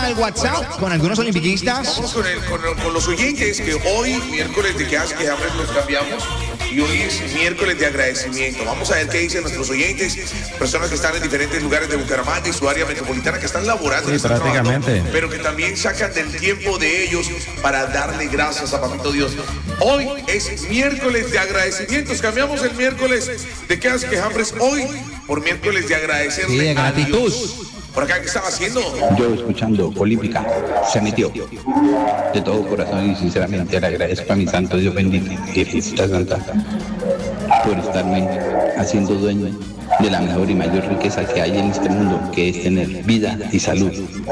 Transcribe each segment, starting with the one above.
el WhatsApp con algunos olimpiquistas. Vamos con los oyentes, que hoy, miércoles de que hambre, los cambiamos. Y hoy es miércoles de agradecimiento. Vamos a ver qué dicen nuestros oyentes, personas que están en diferentes lugares de Bucaramanga y su área metropolitana, que están laborando, sí, están prácticamente, pero que también sacan del tiempo de ellos para darle gracias a Papito Dios. Hoy es miércoles de agradecimientos. Cambiamos el miércoles de que hambres hoy por miércoles de agradecerle, sí, de gratitud. A Dios. Por acá, ¿qué estaba haciendo? Yo escuchando Olímpica, se metió. De todo corazón y sinceramente le agradezco a mi santo Dios bendito, Virgencita Santa, por estarme haciendo dueño de la mejor y mayor riqueza que hay en este mundo, que es tener vida y salud.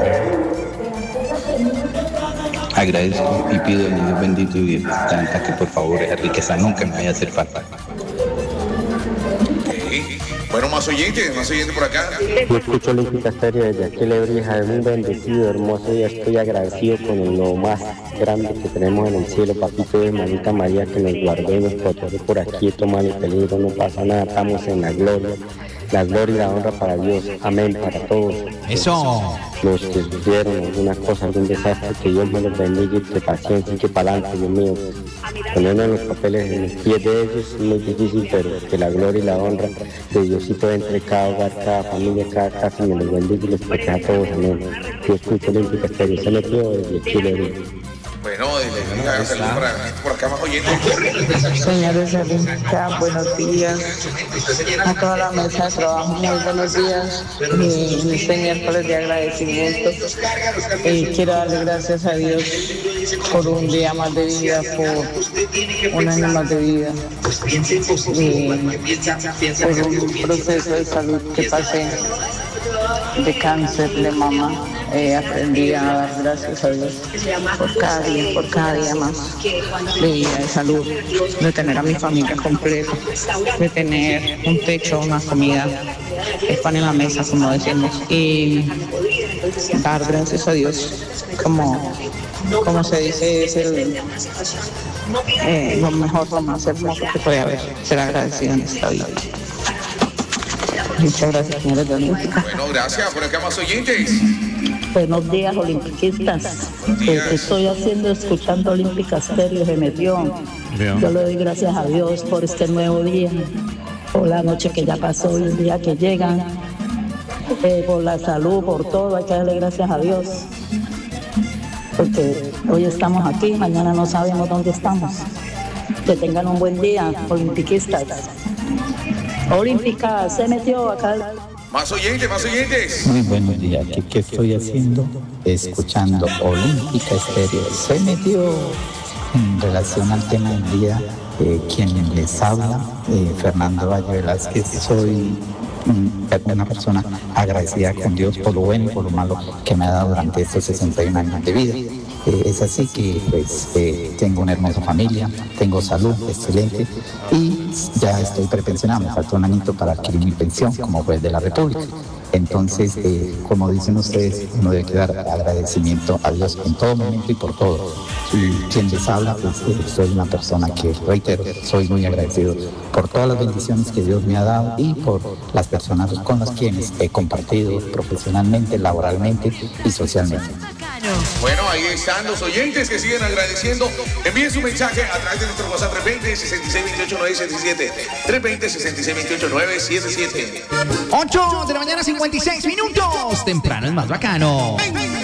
Agradezco y pido al Dios bendito y Virgencita Santa que por favor esa riqueza nunca me vaya a hacer falta. Bueno, más oyentes por acá. Yo escucho Olímpica Estéreo desde aquí, Lebrija, es un bendecido, hermoso día. Estoy agradecido con lo más grande que tenemos en el cielo, papito de Manita María, que nos guardó y nos protege por aquí, toma el peligro, no pasa nada, estamos en la gloria. La gloria y la honra para Dios, amén, para todos. Eso. Los que sufrieron alguna cosa, algún desastre, que Dios me los bendiga y que paciencia y que para adelante, Dios mío. Ponernos los papeles en los pies de ellos es muy difícil, pero que la gloria y la honra de Diosito entre cada hogar, cada familia, cada casa, me los bendiga y los proteja a todos, amén. Yo escucho Olímpica Estéreo, se metió desde Chile. Bueno, por acá más oyentes. Señores de Olímpica, buenos días. A toda la mesa de trabajo, muy buenos días. En este miércoles de agradecimiento, quiero darle gracias a Dios por un día más de vida, por un año más de vida, por un proceso de salud que pasé de cáncer de mama. Aprendí a dar gracias a Dios por cada día más de vida, de salud, de tener a mi familia completa, de tener un techo, una comida, el pan en la mesa, como decimos, y dar gracias a Dios, como se dice, es lo mejor, lo más hermoso que puede haber, ser agradecido en esta vida. Muchas gracias, señores de Olímpica. Bueno, gracias. Por acá más oyentes. Buenos días, olimpiquistas. ¿Qué estoy haciendo escuchando Olímpica Estéreo? Se metió. Yo le doy gracias a Dios por este nuevo día, por la noche que ya pasó y el día que llega, por la salud, por todo. Hay que darle gracias a Dios, porque hoy estamos aquí, mañana no sabemos dónde estamos. Que tengan un buen día, olimpiquistas. Olímpica se metió acá. Más oyentes. Muy buenos días. ¿Qué estoy haciendo? Escuchando Olímpica Estéreo. Se metió en relación al tema del día. Quien les habla, Fernando Valle Velázquez. Soy una persona agradecida con Dios por lo bueno y por lo malo que me ha dado durante estos 61 años de vida. Es así que pues tengo una hermosa familia, tengo salud excelente y ya estoy prepensionado, me falta un añito para adquirir mi pensión como juez de la República. Entonces, como dicen ustedes, uno debe dar agradecimiento a Dios en todo momento y por todo. Y quien les habla, pues soy una persona que, reitero, soy muy agradecido por todas las bendiciones que Dios me ha dado y por las personas con las quienes he compartido profesionalmente, laboralmente y socialmente. Bueno, ahí están los oyentes que siguen agradeciendo. Envíen su mensaje a través de nuestro WhatsApp 320-6628-977. 320-6628-977. 8 de la mañana, 56 minutos. Temprano es más bacano.